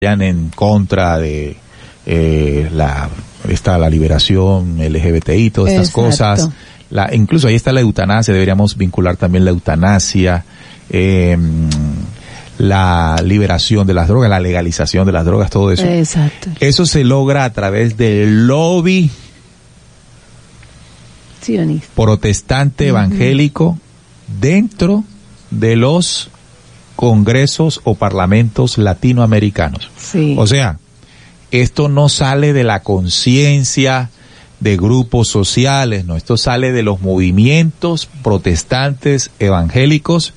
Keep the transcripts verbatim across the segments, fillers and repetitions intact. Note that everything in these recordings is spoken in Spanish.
en contra de eh, la esta la liberación L G B T I, todas estas Exacto. cosas. La, incluso ahí está la eutanasia, deberíamos vincular también la eutanasia, eh, la liberación de las drogas, la legalización de las drogas, todo eso. Exacto. Eso se logra a través del lobby sionista, protestante, uh-huh. evangélico, dentro de los congresos o parlamentos latinoamericanos. Sí. O sea, esto no sale de la conciencia de grupos sociales, no, esto sale de los movimientos protestantes evangélicos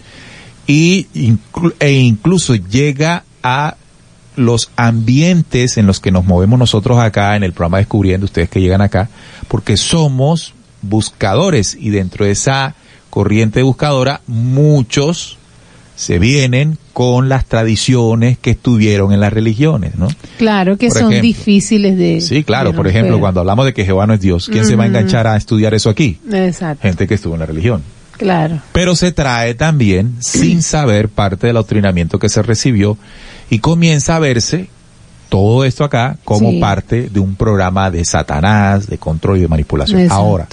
y inclu- e incluso llega a los ambientes en los que nos movemos nosotros acá en el programa Descubriendo, ustedes que llegan acá, porque somos buscadores y dentro de esa corriente buscadora muchos se vienen con las tradiciones que estuvieron en las religiones, ¿no? Claro, que por son ejemplo, difíciles de Sí, claro, de por ejemplo, cuando hablamos de que Jehová no es Dios, ¿quién uh-huh. se va a enganchar a estudiar eso aquí? Exacto. Gente que estuvo en la religión. Claro. Pero se trae también, sin saber, parte del adoctrinamiento que se recibió y comienza a verse todo esto acá como sí. parte de un programa de Satanás, de control y de manipulación. Exacto. Ahora,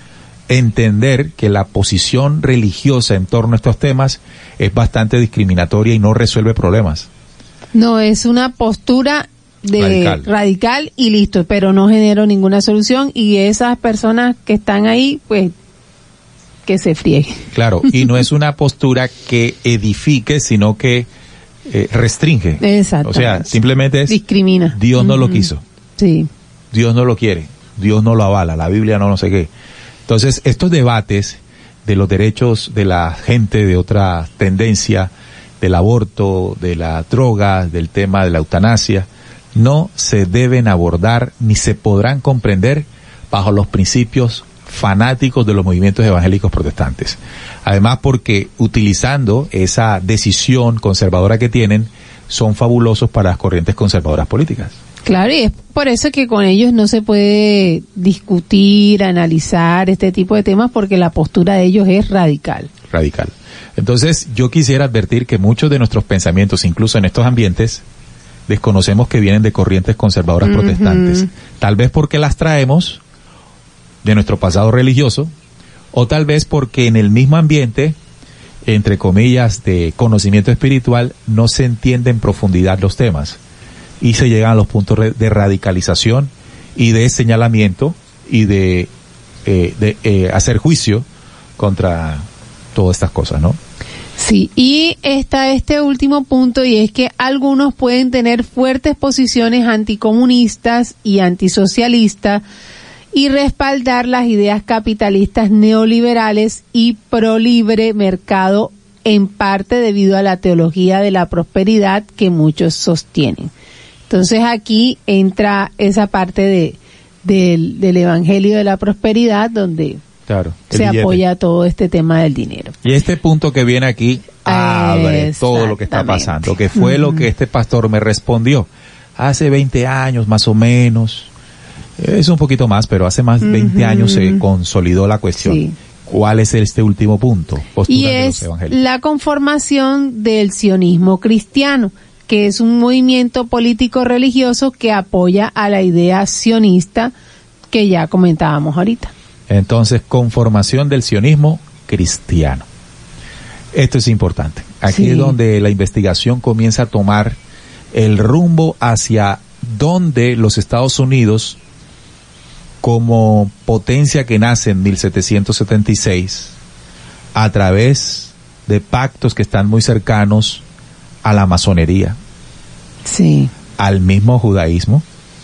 entender que la posición religiosa en torno a estos temas es bastante discriminatoria y no resuelve problemas. No, es una postura de radical. radical y listo, pero no genera ninguna solución y esas personas que están ahí, pues, que se frieguen. Claro, y no es una postura que edifique, sino que eh, restringe. Exacto. O sea, simplemente es... discrimina. Dios no uh-huh. lo quiso. Sí. Dios no lo quiere. Dios no lo avala. La Biblia no no sé qué. Entonces, estos debates de los derechos de la gente de otra tendencia, del aborto, de la droga, del tema de la eutanasia, no se deben abordar ni se podrán comprender bajo los principios fanáticos de los movimientos evangélicos protestantes. Además, porque utilizando esa decisión conservadora que tienen, son fabulosos para las corrientes conservadoras políticas. Claro, y es por eso que con ellos no se puede discutir, analizar este tipo de temas, porque la postura de ellos es radical. Radical. Entonces, yo quisiera advertir que muchos de nuestros pensamientos, incluso en estos ambientes, desconocemos que vienen de corrientes conservadoras uh-huh. protestantes. Tal vez porque las traemos de nuestro pasado religioso, o tal vez porque en el mismo ambiente, entre comillas, de conocimiento espiritual, no se entiende en profundidad los temas. Y se llegan a los puntos de radicalización y de señalamiento y de, eh, de eh, hacer juicio contra todas estas cosas, ¿no? Sí, y está este último punto, y es que algunos pueden tener fuertes posiciones anticomunistas y antisocialistas y respaldar las ideas capitalistas neoliberales y pro libre mercado, en parte debido a la teología de la prosperidad que muchos sostienen. Entonces aquí entra esa parte de del, del evangelio de la prosperidad, donde claro, se billete. apoya todo este tema del dinero. Y este punto que viene aquí abre todo lo que está pasando, que fue uh-huh. lo que este pastor me respondió hace veinte años más o menos, es un poquito más, pero hace más de veinte uh-huh. años se consolidó la cuestión. Sí. ¿Cuál es este último punto? Y es la conformación del sionismo cristiano, que es un movimiento político religioso que apoya a la idea sionista que ya comentábamos ahorita. Entonces, conformación del sionismo cristiano. Esto es importante. Aquí sí. es donde la investigación comienza a tomar el rumbo hacia donde los Estados Unidos, como potencia que nace en mil setecientos setenta y seis, a través de pactos que están muy cercanos a la masonería, sí. al mismo judaísmo,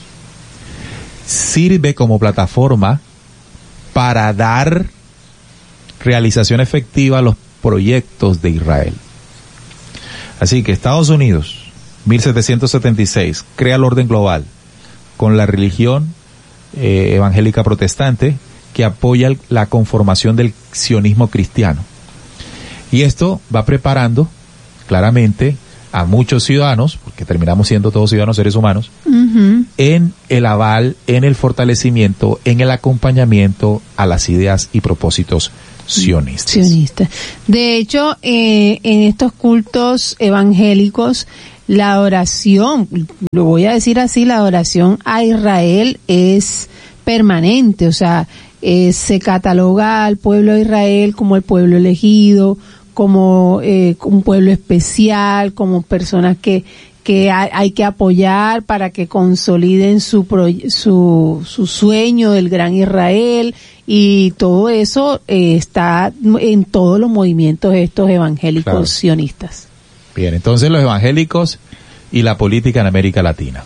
sirve como plataforma para dar realización efectiva a los proyectos de Israel. Así que Estados Unidos, mil setecientos setenta y seis, crea el orden global con la religión eh, evangélica protestante que apoya la conformación del sionismo cristiano. Y esto va preparando claramente a muchos ciudadanos, porque terminamos siendo todos ciudadanos seres humanos, uh-huh. en el aval, en el fortalecimiento, en el acompañamiento a las ideas y propósitos sionistas. Sionistas. De hecho, eh, en estos cultos evangélicos, La adoración, lo voy a decir así, la adoración a Israel es permanente, o sea, eh, se cataloga al pueblo de Israel como el pueblo elegido, como eh, un pueblo especial, como personas que que hay, hay que apoyar para que consoliden su, pro, su su sueño del gran Israel, y todo eso eh, está en todos los movimientos estos evangélicos claro. sionistas. Bien, entonces los evangélicos y la política en América Latina.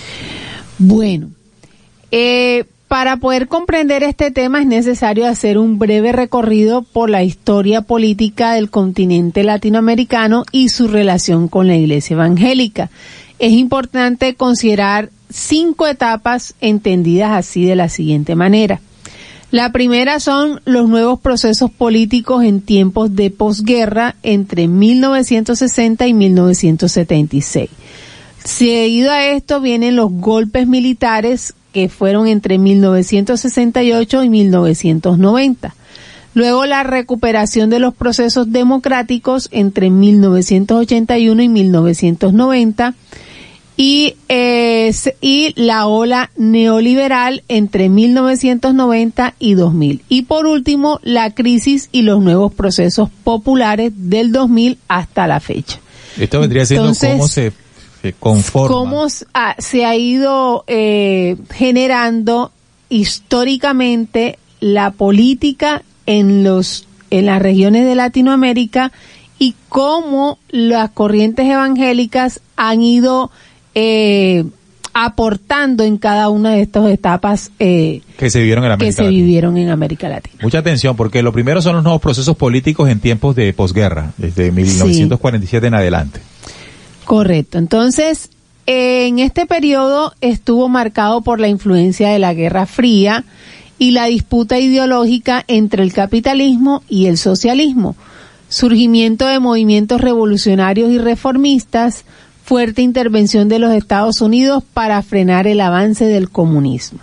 Bueno, eh, para poder comprender este tema es necesario hacer un breve recorrido por la historia política del continente latinoamericano y su relación con la Iglesia evangélica. Es importante considerar cinco etapas entendidas así de la siguiente manera. La primera son los nuevos procesos políticos en tiempos de posguerra entre mil novecientos sesenta y mil novecientos setenta y seis. Seguido a esto vienen los golpes militares que fueron entre mil novecientos sesenta y ocho y mil novecientos noventa. Luego la recuperación de los procesos democráticos entre mil novecientos ochenta y uno y mil novecientos noventa. Y, eh, y la ola neoliberal entre mil novecientos noventa y dos mil. Y por último, la crisis y los nuevos procesos populares del dos mil hasta la fecha. Esto vendría siendo Entonces, cómo se, se conforma. Cómo ha, se ha ido eh, generando históricamente la política en los en las regiones de Latinoamérica, y cómo las corrientes evangélicas han ido Eh, aportando en cada una de estas etapas eh, que se vivieron en América que se Latina. vivieron en América Latina. Mucha atención, porque lo primero son los nuevos procesos políticos en tiempos de posguerra, desde mil novecientos cuarenta y siete sí. en adelante. Correcto. Entonces, eh, en este periodo estuvo marcado por la influencia de la Guerra Fría y la disputa ideológica entre el capitalismo y el socialismo, surgimiento de movimientos revolucionarios y reformistas, fuerte intervención de los Estados Unidos para frenar el avance del comunismo.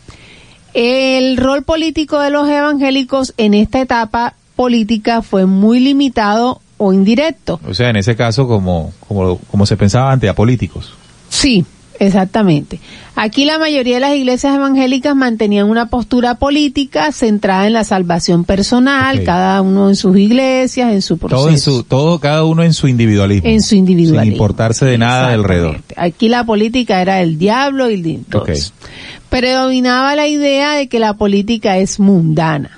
El rol político de los evangélicos en esta etapa política fue muy limitado o indirecto. O sea, en ese caso, como como como se pensaba antes, apolíticos. Sí, exactamente. Aquí la mayoría de las iglesias evangélicas mantenían una postura política centrada en la salvación personal, okay. cada uno en sus iglesias, en su proceso. Todo en su, todo, cada uno en su individualismo. En su individualismo. Sin importarse de nada alrededor. Aquí la política era el diablo y el todos. Okay. Predominaba la idea de que la política es mundana,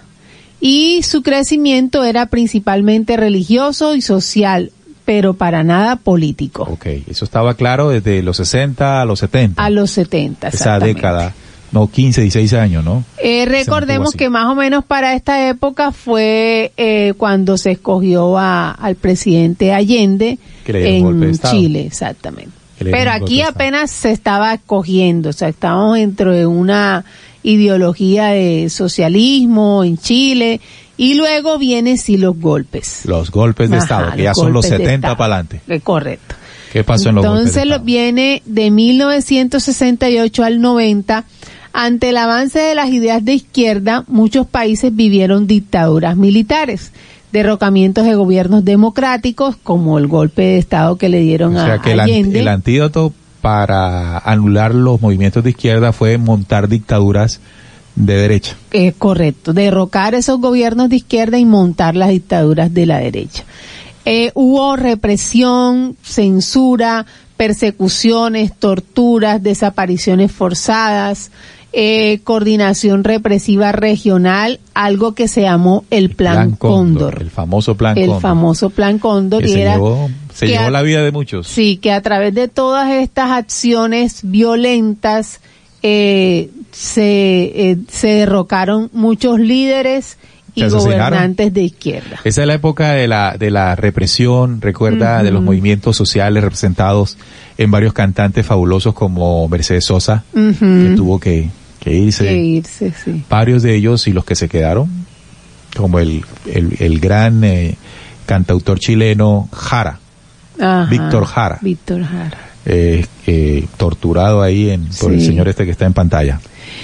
y su crecimiento era principalmente religioso y social, pero para nada político. Ok, eso estaba claro desde los sesenta a los setenta. A los setenta, esa década, no, quince, dieciséis años, ¿no? Eh, recordemos que más o menos para esta época fue eh, cuando se escogió a, al presidente Allende en Chile, exactamente. Pero aquí apenas se estaba escogiendo, o sea, estábamos dentro de una ideología de socialismo en Chile. Y luego vienen sí los golpes. Los golpes de Ajá, Estado, que ya son los setenta para adelante. Eh, correcto. ¿Qué pasó en los Entonces, golpes de Estado? Entonces viene de mil novecientos sesenta y ocho al noventa. Ante el avance de las ideas de izquierda, muchos países vivieron dictaduras militares, derrocamientos de gobiernos democráticos, como el golpe de Estado que le dieron a Allende. O sea, que el, el antídoto para anular los movimientos de izquierda fue montar dictaduras de derecha. Es correcto, derrocar esos gobiernos de izquierda y montar las dictaduras de la derecha. Eh, hubo represión, censura, persecuciones, torturas, desapariciones forzadas, eh, coordinación represiva regional, algo que se llamó el Plan, Plan Cóndor, Cóndor. El famoso Plan el Cóndor. El famoso Plan Cóndor. Que y se era, llevó, se llevó a, la vida de muchos. Sí, que a través de todas estas acciones violentas, eh, se, eh, se derrocaron muchos líderes y gobernantes de izquierda. Esa es la época de la de la represión, recuerda, uh-huh. de los movimientos sociales representados en varios cantantes fabulosos como Mercedes Sosa, uh-huh. que tuvo que, que irse. Que irse, sí. Varios de ellos, y los que se quedaron, como el el, el gran eh, cantautor chileno Jara, Ajá. Víctor Jara. Víctor Jara. Eh, eh, torturado ahí en, por sí. el señor este que está en pantalla.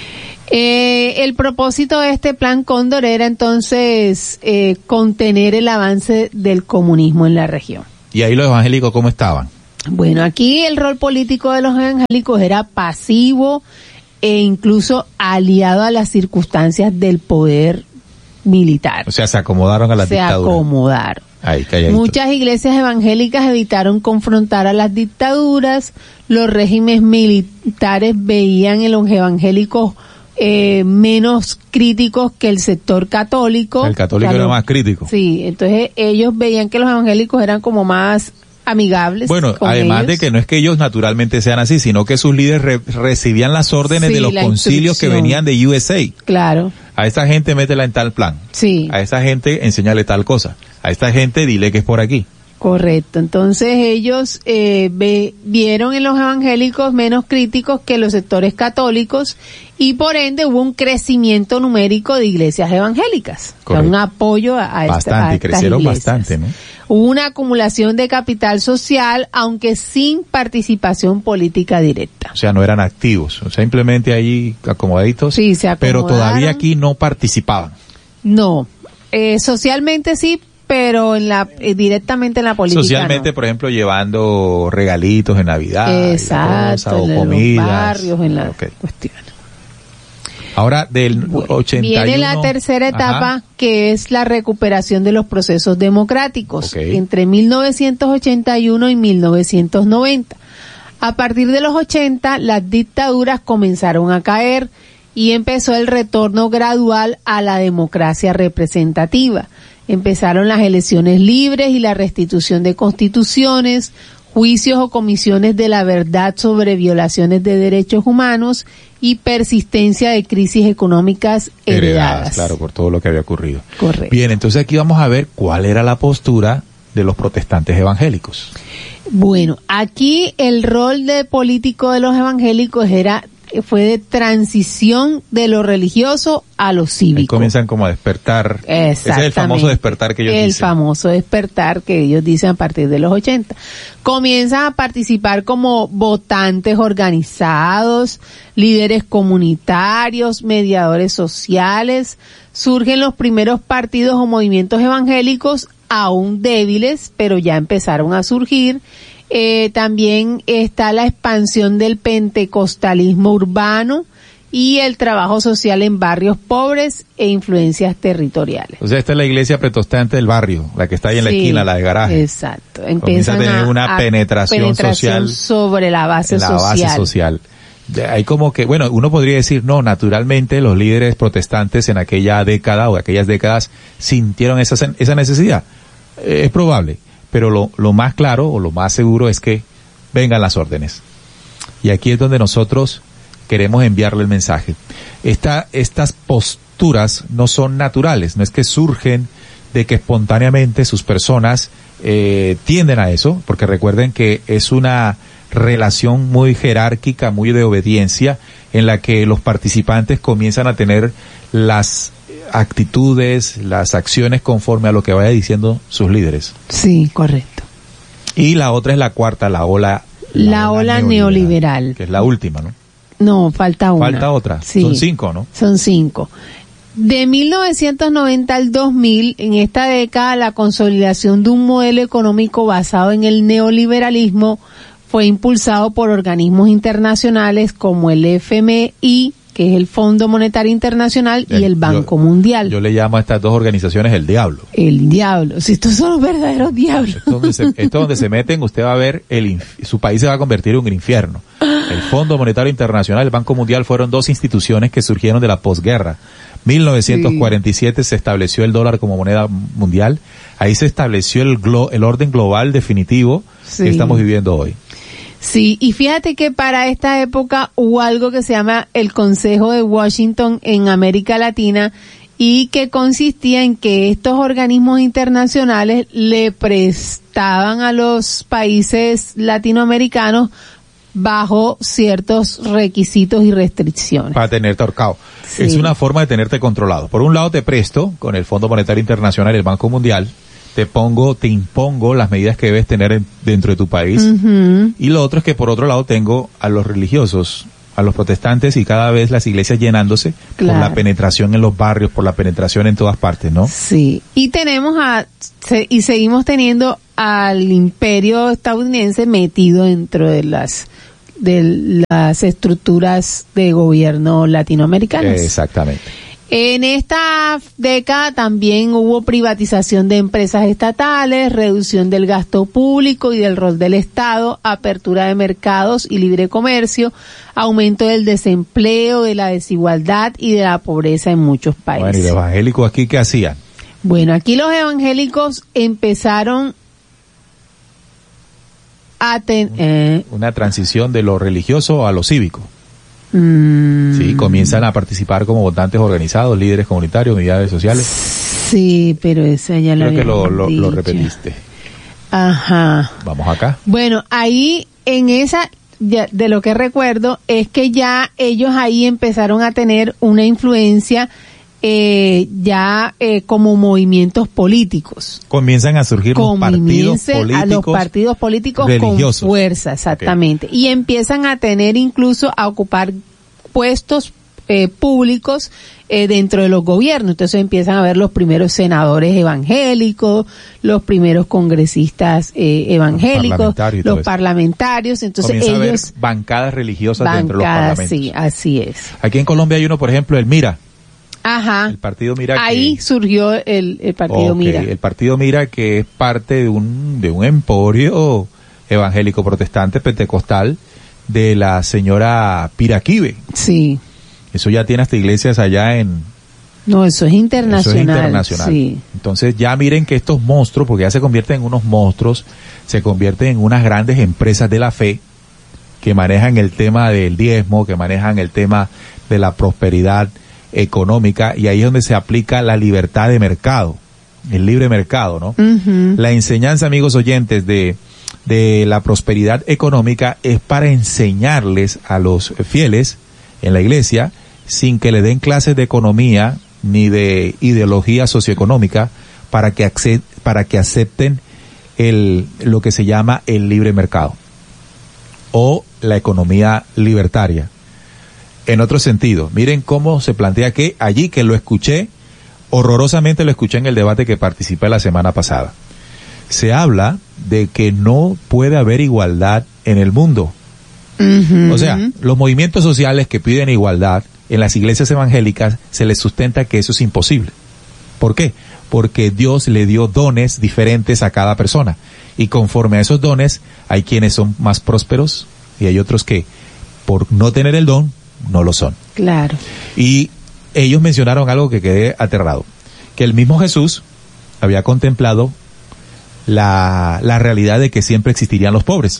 Eh, el propósito de este Plan Cóndor era entonces eh, contener el avance del comunismo en la región. ¿Y ahí los evangélicos cómo estaban? Bueno, aquí el rol político de los evangélicos era pasivo e incluso aliado a las circunstancias del poder militar. O sea, se acomodaron a las se dictaduras. Se acomodaron. Ahí, calladito. Muchas iglesias evangélicas evitaron confrontar a las dictaduras. Los regímenes militares veían en los evangélicos eh, menos críticos que el sector católico. El católico o sea, era los, más crítico. Sí, entonces ellos veían que los evangélicos eran como más amigables. Bueno, con además ellos. de que no es que ellos naturalmente sean así, sino que sus líderes re- recibían las órdenes Sí, de los la concilios que instrucción. venían de U S A. Claro. A esta gente métela en tal plan. Sí. A esta gente enseñale tal cosa. A esta gente dile que es por aquí. Correcto. Entonces ellos eh, ve, vieron en los evangélicos menos críticos que los sectores católicos y por ende hubo un crecimiento numérico de iglesias evangélicas. O sea, un apoyo a, a, bastante, esta, a estas crecieron iglesias. bastante, ¿no? Hubo una acumulación de capital social, aunque sin participación política directa. O sea, no eran activos, o sea, simplemente ahí acomodaditos. Sí, se pero acomodaron. todavía aquí no participaban. No, eh, socialmente sí, pero en la eh, directamente en la política Socialmente, no. por ejemplo, llevando regalitos en Navidad, Exacto, cosa, o en comidas. los barrios, en las Okay. cuestiones. Ahora, del Bueno, ochenta y uno... viene la tercera etapa, Ajá. que es la recuperación de los procesos democráticos, Ok. entre mil novecientos ochenta y uno y mil novecientos noventa. A partir de los ochenta, las dictaduras comenzaron a caer y empezó el retorno gradual a la democracia representativa. Empezaron las elecciones libres y la restitución de constituciones, juicios o comisiones de la verdad sobre violaciones de derechos humanos y persistencia de crisis económicas heredadas. Heredadas, claro, por todo lo que había ocurrido. Correcto. Bien, entonces aquí vamos a ver cuál era la postura de los protestantes evangélicos. Bueno, aquí el rol de político de los evangélicos era fue de transición de lo religioso a lo cívico. Ahí comienzan como a despertar. Ese es el famoso despertar que ellos el dicen. El famoso despertar que ellos dicen a partir de los ochenta. Comienzan a participar como votantes organizados, líderes comunitarios, mediadores sociales. Surgen los primeros partidos o movimientos evangélicos, aún débiles, pero ya empezaron a surgir. Eh, también está la expansión del pentecostalismo urbano y el trabajo social en barrios pobres e influencias territoriales. O sea, esta es la iglesia protestante del barrio, la que está ahí en la Sí, esquina, la de garaje. Exacto. Comienza a tener una penetración, penetración social sobre la base la social. base social. De- Hay como que, bueno, uno podría decir, no, naturalmente los líderes protestantes en aquella década o aquellas décadas sintieron esa, esa necesidad. Eh, es probable. Pero lo, lo más claro o lo más seguro es que vengan las órdenes. Y aquí es donde nosotros queremos enviarle el mensaje. Esta, estas posturas no son naturales, no es que surgen de que espontáneamente sus personas eh, tienden a eso, porque recuerden que es una relación muy jerárquica, muy de obediencia, en la que los participantes comienzan a tener las actitudes, las acciones conforme a lo que vaya diciendo sus líderes. Sí, correcto. Y la otra es la cuarta, la ola La, la ola neoliberal, neoliberal. Que es la última, ¿no? No, falta una. Falta otra. Sí. Son cinco, ¿no? Son cinco. De mil novecientos noventa al dos mil, en esta década, la consolidación de un modelo económico basado en el neoliberalismo fue impulsado por organismos internacionales como el F M I, que es el Fondo Monetario Internacional, y el Banco yo, Mundial. Yo le llamo a estas dos organizaciones el diablo. El diablo. Si estos son los verdaderos diablos. Esto donde se, esto donde se meten, usted va a ver, el su país se va a convertir en un infierno. El Fondo Monetario Internacional y el Banco Mundial fueron dos instituciones que surgieron de la posguerra. mil novecientos cuarenta y siete sí. Se estableció el dólar como moneda mundial. Ahí se estableció el, glo, el orden global definitivo sí. que estamos viviendo hoy. Sí, y fíjate que para esta época hubo algo que se llama el Consejo de Washington en América Latina y que consistía en que estos organismos internacionales le prestaban a los países latinoamericanos bajo ciertos requisitos y restricciones. Para tenerte ahorcado. Sí. Es una forma de tenerte controlado. Por un lado te presto con el Fondo Monetario Internacional y el Banco Mundial, te pongo, te impongo las medidas que debes tener en, dentro de tu país. Uh-huh. Y lo otro es que por otro lado tengo a los religiosos, a los protestantes y cada vez las iglesias llenándose claro. por la penetración en los barrios, por la penetración en todas partes, ¿no? Sí. Y tenemos a, se, y seguimos teniendo al imperio estadounidense metido dentro de las de las estructuras de gobierno latinoamericanas. Exactamente. En esta década también hubo privatización de empresas estatales, reducción del gasto público y del rol del Estado, apertura de mercados y libre comercio, aumento del desempleo, de la desigualdad y de la pobreza en muchos países. Bueno, ¿y los evangélicos aquí qué hacían? Bueno, aquí los evangélicos empezaron a tener... Eh, una transición de lo religioso a lo cívico. Mm, Sí, comienzan a participar como votantes organizados, líderes comunitarios, unidades sociales. Sí, pero esa ya la Creo que lo, habíamos lo, lo dicho. repetiste. Ajá. Vamos acá. Bueno, ahí en esa, ya, de lo que recuerdo, es que ya ellos ahí empezaron a tener una influencia eh, ya eh, como movimientos políticos. Comienzan a surgir los partidos Comience políticos. a los partidos políticos religiosos. con fuerza, exactamente. Okay. Y empiezan a tener incluso a ocupar puestos eh, públicos eh, dentro de los gobiernos. Entonces empiezan a ver los primeros senadores evangélicos, los primeros congresistas eh, evangélicos, los parlamentarios. Los parlamentarios. Entonces comienza ellos a haber bancadas religiosas bancadas, dentro de los parlamentos. Sí, así es. Aquí en Colombia hay uno, por ejemplo, el Mira. Ajá. El partido Mira. Ahí que, surgió el, el partido okay, Mira. El partido Mira, que es parte de un de un emporio evangélico protestante pentecostal de la señora Piraquive. Sí. Eso ya tiene hasta iglesias allá en... No, eso es internacional. Eso es internacional. Sí. Entonces ya miren que estos monstruos, porque ya se convierten en unos monstruos, se convierten en unas grandes empresas de la fe que manejan el tema del diezmo, que manejan el tema de la prosperidad económica, y ahí es donde se aplica la libertad de mercado, el libre mercado, ¿no? Uh-huh. La enseñanza, amigos oyentes, de, de la prosperidad económica es para enseñarles a los fieles en la iglesia, sin que le den clases de economía ni de ideología socioeconómica, para que acce- para que acepten el lo que se llama el libre mercado o la economía libertaria. En otro sentido, miren cómo se plantea que allí, que lo escuché, horrorosamente lo escuché en el debate que participé la semana pasada. Se habla de que no puede haber igualdad en el mundo. Uh-huh. O sea, los movimientos sociales que piden igualdad en las iglesias evangélicas se les sustenta que eso es imposible. ¿Por qué? Porque Dios le dio dones diferentes a cada persona. Y conforme a esos dones, hay quienes son más prósperos y hay otros que, por no tener el don, no lo son. Claro. Y ellos mencionaron algo que quedé aterrado, que el mismo Jesús había contemplado la, la realidad de que siempre existirían los pobres.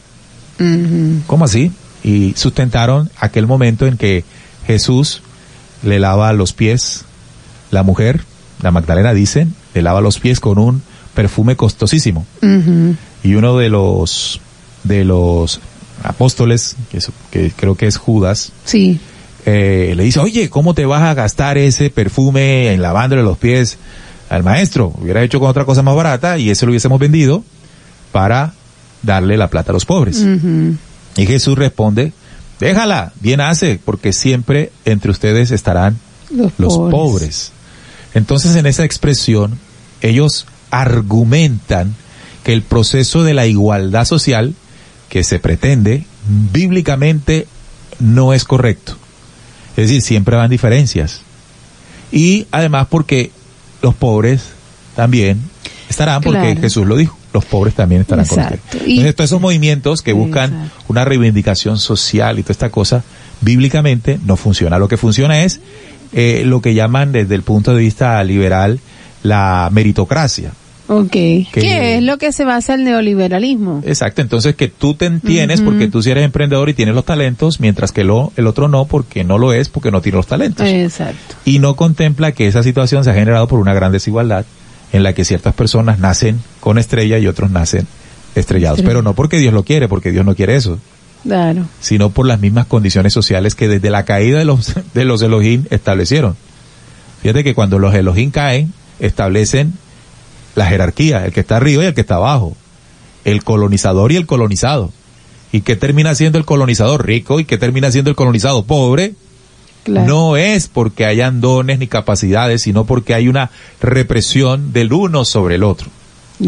Uh-huh. ¿Cómo así? Y sustentaron aquel momento en que Jesús le lava los pies, la mujer, la Magdalena dicen, le lava los pies con un perfume costosísimo. Uh-huh. Y uno de los de los apóstoles, que, es, que creo que es Judas, sí. eh, le dice, oye, ¿cómo te vas a gastar ese perfume en lavándole los pies al maestro? Hubiera hecho con otra cosa más barata y ese lo hubiésemos vendido para darle la plata a los pobres. Uh-huh. Y Jesús responde, déjala, bien hace, porque siempre entre ustedes estarán los, los pobres. pobres. Entonces, en esa expresión, ellos argumentan que el proceso de la igualdad social que se pretende bíblicamente no es correcto. Es decir, siempre van diferencias. Y además porque los pobres también estarán, porque claro. Jesús lo dijo, los pobres también estarán Exacto. con ustedes. Entonces, todos esos movimientos que buscan Exacto. una reivindicación social y toda esta cosa, bíblicamente no funciona. Lo que funciona es eh, lo que llaman desde el punto de vista liberal la meritocracia. Okay. Que, ¿Qué es lo que se basa el neoliberalismo? Exacto, entonces que tú te entiendes uh-huh. porque tú sí eres emprendedor y tienes los talentos, mientras que lo, el otro no, porque no lo es, porque no tiene los talentos. Exacto. Y no contempla que esa situación se ha generado por una gran desigualdad en la que ciertas personas nacen con estrella y otros nacen estrellados. Estrella. Pero no porque Dios lo quiere, porque Dios no quiere eso. Claro. Sino por las mismas condiciones sociales que desde la caída de los, de los Elohim establecieron. Fíjate que cuando los Elohim caen, establecen la jerarquía, el que está arriba y el que está abajo, el colonizador y el colonizado. ¿Y qué termina siendo el colonizador? Rico. ¿Y qué termina siendo el colonizado? Pobre. Claro. No es porque hayan dones ni capacidades, sino porque hay una represión del uno sobre el otro. Claro.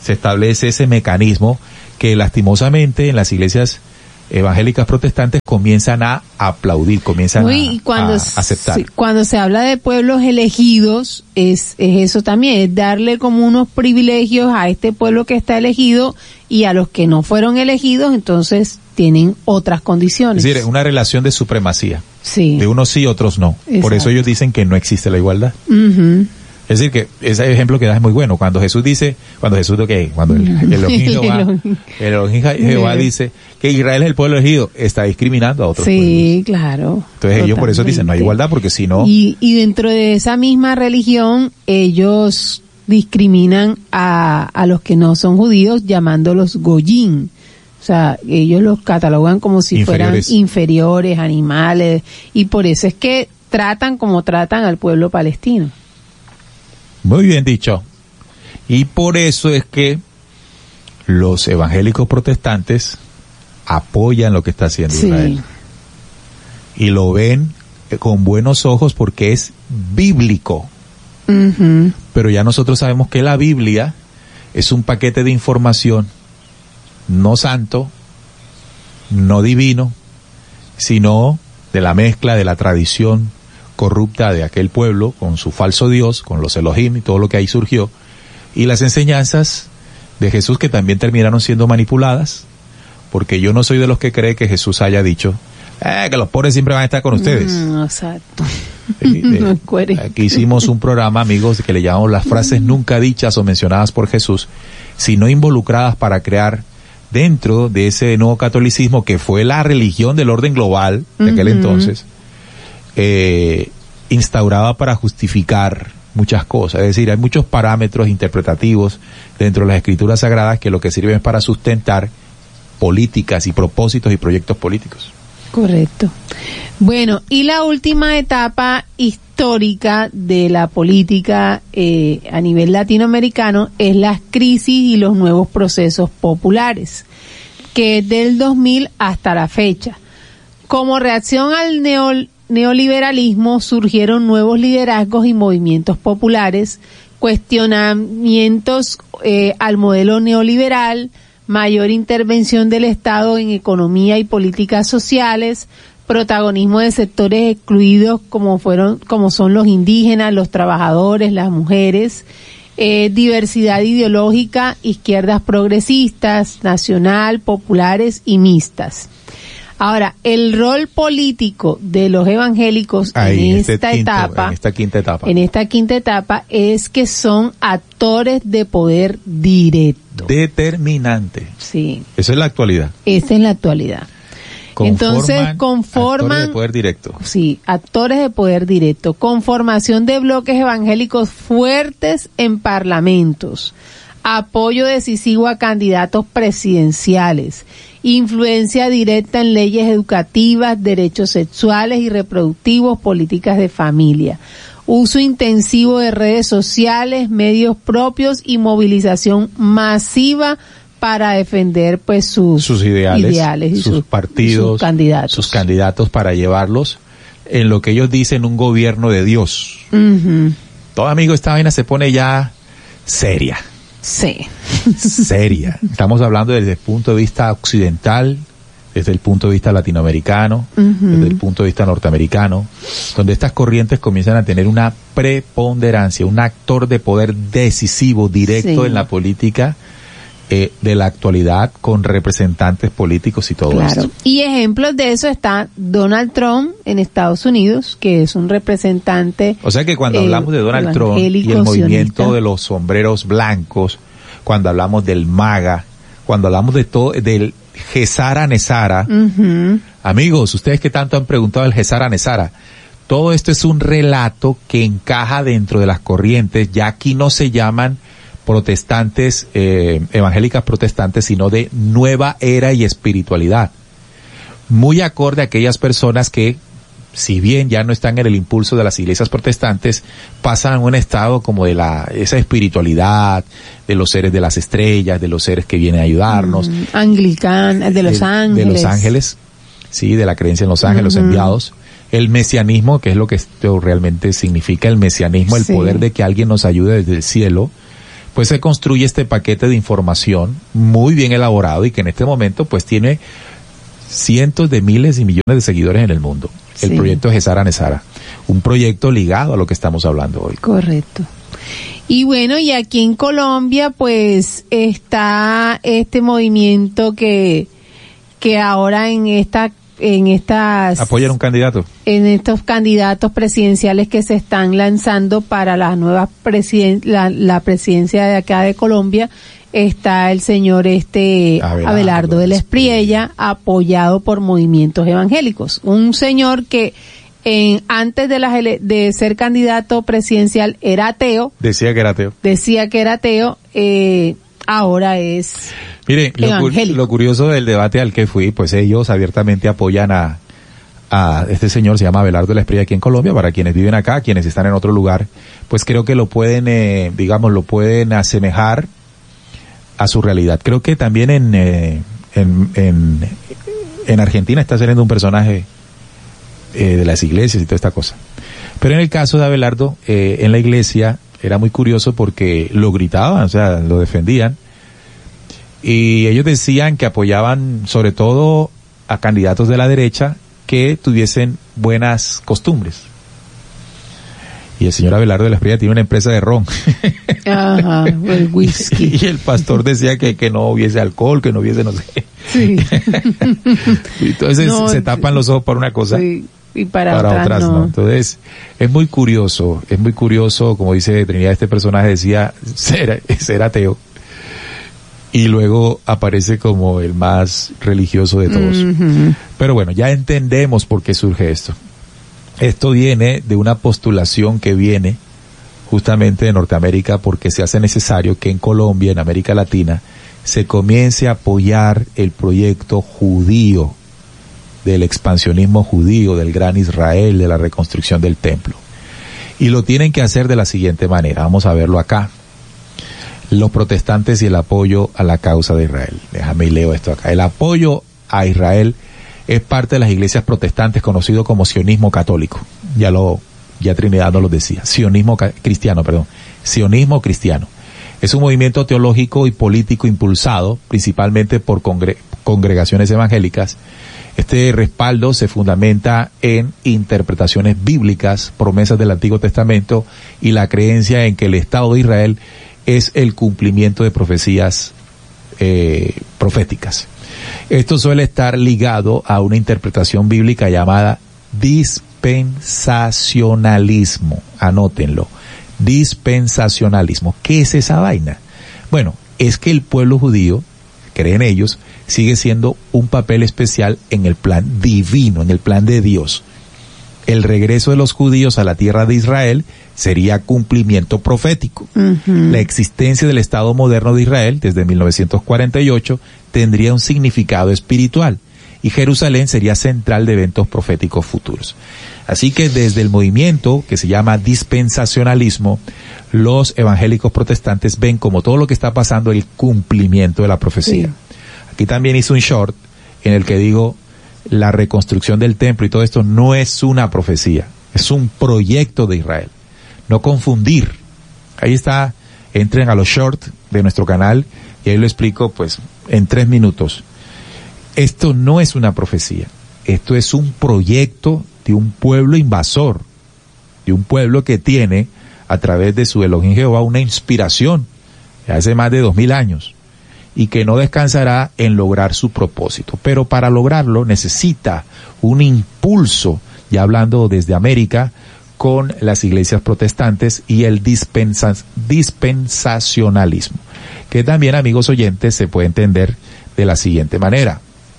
se establece ese mecanismo que lastimosamente en las iglesias evangélicas protestantes comienzan a aplaudir, comienzan Uy, a, cuando, a aceptar. Sí, cuando se habla de pueblos elegidos, es, es eso también, es darle como unos privilegios a este pueblo que está elegido y a los que no fueron elegidos, entonces tienen otras condiciones. Es decir, es una relación de supremacía. Sí. De unos sí, otros no. Exacto. Por eso ellos dicen que no existe la igualdad. Uh-huh. Es decir, que ese ejemplo que das es muy bueno. Cuando Jesús dice, cuando Jesús, ¿qué? Cuando el, el Elohim Jehová, el Elohim Jehová dice que Israel es el pueblo elegido, está discriminando a otros sí, pueblos. Sí, claro. Entonces totalmente. ellos por eso dicen, no hay igualdad, porque si no... Y, y dentro de esa misma religión, ellos discriminan a, a los que no son judíos llamándolos goyim. O sea, ellos los catalogan como si inferiores. fueran inferiores, animales, y por eso es que tratan como tratan al pueblo palestino. Muy bien dicho. Y por eso es que los evangélicos protestantes apoyan lo que está haciendo sí. Israel. Y lo ven con buenos ojos porque es bíblico. Uh-huh. Pero ya nosotros sabemos que la Biblia es un paquete de información no santo, no divino, sino de la mezcla de la tradición corrupta de aquel pueblo con su falso Dios, con los Elohim y todo lo que ahí surgió, y las enseñanzas de Jesús que también terminaron siendo manipuladas, porque yo no soy de los que cree que Jesús haya dicho eh, que los pobres siempre van a estar con ustedes. Mm, exacto. Sí, de, aquí hicimos un programa, amigos, que le llamamos las frases nunca dichas o mencionadas por Jesús, sino involucradas para crear dentro de ese nuevo catolicismo que fue la religión del orden global de aquel uh-huh. entonces, eh, instauraba para justificar muchas cosas. Es decir, hay muchos parámetros interpretativos dentro de las escrituras sagradas que lo que sirven es para sustentar políticas y propósitos y proyectos políticos. Correcto. Bueno, y la última etapa histórica de la política eh, a nivel latinoamericano es las crisis y los nuevos procesos populares, que es del dos mil hasta la fecha. Como reacción al neol, neoliberalismo surgieron nuevos liderazgos y movimientos populares, cuestionamientos eh, al modelo neoliberal, mayor intervención del Estado en economía y políticas sociales, protagonismo de sectores excluidos como fueron, como son los indígenas, los trabajadores, las mujeres, eh, diversidad ideológica, izquierdas progresistas, nacional, populares y mixtas. Ahora, el rol político de los evangélicos Ahí, en esta este quinto, etapa, en esta quinta etapa, en esta quinta etapa es que son actores de poder directo. Determinante. Sí. Eso es la actualidad. Esa es la actualidad. Conforman Entonces conforman actores de poder directo. Sí, actores de poder directo, con formación de bloques evangélicos fuertes en parlamentos, apoyo decisivo a candidatos presidenciales, influencia directa en leyes educativas, derechos sexuales y reproductivos, políticas de familia, uso intensivo de redes sociales, medios propios y movilización masiva para defender pues sus, sus ideales, ideales y sus, sus partidos, sus candidatos. sus candidatos para llevarlos en lo que ellos dicen un gobierno de Dios. Uh-huh. Todo amigo, esta vaina se pone ya seria. Sí. Seria. Estamos hablando desde el punto de vista occidental, desde el punto de vista latinoamericano, uh-huh. desde el punto de vista norteamericano, donde estas corrientes comienzan a tener una preponderancia, un actor de poder decisivo, directo sí. en la política eh, de la actualidad, con representantes políticos y todo claro. esto. Y ejemplos de eso está Donald Trump en Estados Unidos, que es un representante. O sea que cuando eh, hablamos de Donald Trump y el movimiento sionista. de los sombreros blancos, cuando hablamos del MAGA, cuando hablamos de todo, del Gesara Nesara, uh-huh. amigos, ustedes que tanto han preguntado del Gesara Nesara, todo esto es un relato que encaja dentro de las corrientes, ya aquí no se llaman protestantes, eh, evangélicas protestantes, sino de nueva era y espiritualidad. Muy acorde a aquellas personas que, si bien ya no están en el impulso de las iglesias protestantes, pasan a un estado como de la esa espiritualidad, de los seres de las estrellas, de los seres que vienen a ayudarnos. Mm, anglicana, de los de, ángeles. De los ángeles, sí, de la creencia en los ángeles, uh-huh. los enviados. El mesianismo, que es lo que esto realmente significa, el mesianismo, el sí. poder de que alguien nos ayude desde el cielo pues se construye este paquete de información muy bien elaborado y que en este momento pues tiene cientos de miles y millones de seguidores en el mundo. Sí. El proyecto Gesara Nesara, un proyecto ligado a lo que estamos hablando hoy. Correcto. Y bueno, y aquí en Colombia pues está este movimiento que que ahora en esta en estas apoyan un candidato en estos candidatos presidenciales que se están lanzando para la nueva presiden, la, la presidencia de acá de Colombia. Está el señor este Abelardo, Abelardo de la Espriella, apoyado por movimientos evangélicos. Un señor que en, antes de, las ele- de ser candidato presidencial era ateo. Decía que era ateo. Decía que era ateo, eh, ahora es Mire, evangélico. Lo, lo curioso del debate al que fui, pues ellos abiertamente apoyan a, a este señor, se llama Abelardo de la Espriella aquí en Colombia. Para quienes viven acá, quienes están en otro lugar, pues creo que lo pueden, eh, digamos, lo pueden asemejar a su realidad. Creo que también en, eh, en, en, en Argentina está saliendo un personaje eh, de las iglesias y toda esta cosa. Pero en el caso de Abelardo, eh, en la iglesia era muy curioso porque lo gritaban, o sea, lo defendían. Y ellos decían que apoyaban sobre todo a candidatos de la derecha que tuviesen buenas costumbres. Y el señor Abelardo de la Espriella tiene una empresa de ron. Ajá, el whisky. Y el pastor decía que, que no hubiese alcohol, que no hubiese no sé. Sí. Entonces no, se tapan los ojos para una cosa. Sí. Y para, para otras, otras no. no. Entonces, es muy curioso, es muy curioso, como dice Trinidad, este personaje decía ser, ser ateo. Y luego aparece como el más religioso de todos. Uh-huh. Pero bueno, ya entendemos por qué surge esto. Esto viene de una postulación que viene justamente de Norteamérica porque se hace necesario que en Colombia, en América Latina, se comience a apoyar el proyecto judío, del expansionismo judío, del gran Israel, de la reconstrucción del templo. Y lo tienen que hacer de la siguiente manera. Vamos a verlo acá. Los protestantes y el apoyo a la causa de Israel. Déjame y leo esto acá. El apoyo a Israel es parte de las iglesias protestantes conocido como sionismo católico. Ya lo, ya Trinidad nos lo decía. Sionismo ca- cristiano, perdón. Sionismo cristiano. Es un movimiento teológico y político impulsado principalmente por congre- congregaciones evangélicas. Este respaldo se fundamenta en interpretaciones bíblicas, promesas del Antiguo Testamento y la creencia en que el Estado de Israel es el cumplimiento de profecías eh, proféticas. Esto suele estar ligado a una interpretación bíblica llamada dispensacionalismo. Anótenlo. Dispensacionalismo. ¿Qué es esa vaina? Bueno, es que el pueblo judío, creen ellos, sigue siendo un papel especial en el plan divino, en el plan de Dios. El regreso de los judíos a la tierra de Israel sería cumplimiento profético. Uh-huh. La existencia del Estado moderno de Israel desde mil novecientos cuarenta y ocho tendría un significado espiritual y Jerusalén sería central de eventos proféticos futuros. Así que desde el movimiento que se llama dispensacionalismo, los evangélicos protestantes ven como todo lo que está pasando el cumplimiento de la profecía. Sí. Aquí también hice un short en el que digo la reconstrucción del templo y todo esto no es una profecía, es un proyecto de Israel. No confundir. Ahí está, entren a los shorts de nuestro canal y ahí lo explico pues en tres minutos. Esto no es una profecía, esto es un proyecto de un pueblo invasor, de un pueblo que tiene a través de su Elohim Jehová una inspiración de hace más de dos mil años y que no descansará en lograr su propósito. Pero para lograrlo necesita un impulso, ya hablando desde América, con las iglesias protestantes y el dispensa, dispensacionalismo, que también, amigos oyentes, se puede entender de la siguiente manera.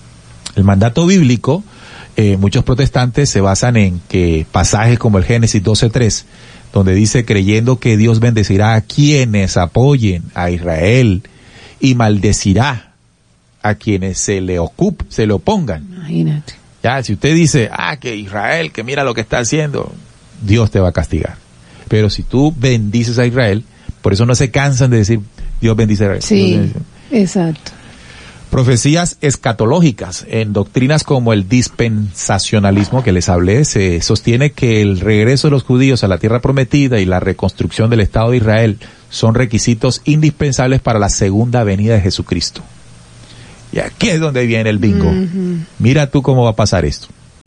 El mandato bíblico, eh, muchos protestantes se basan en que pasajes como el Génesis doce tres, donde dice creyendo que Dios bendecirá a quienes apoyen a Israel y maldecirá a quienes se le ocup, se le opongan. Imagínate. Ya, si usted dice, ah, que Israel, que mira lo que está haciendo, Dios te va a castigar. Pero si tú bendices a Israel, por eso no se cansan de decir, Dios bendice a Israel. Sí, bendice. Exacto. Profecías escatológicas. En doctrinas como el dispensacionalismo que les hablé, se sostiene que el regreso de los judíos a la tierra prometida y la reconstrucción del Estado de Israel son requisitos indispensables para la segunda venida de Jesucristo. Y aquí es donde viene el bingo. Uh-huh. Mira tú cómo va a pasar esto.